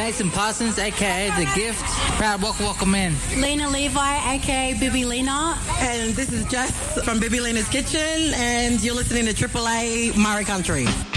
Mason Parsons, a.k.a. The Gift. Proud welcome in. Lena Levi, a.k.a. Bibi Lena. And this is Jess from Bibi Lena's Kitchen, and you're listening to AAA Murray Country.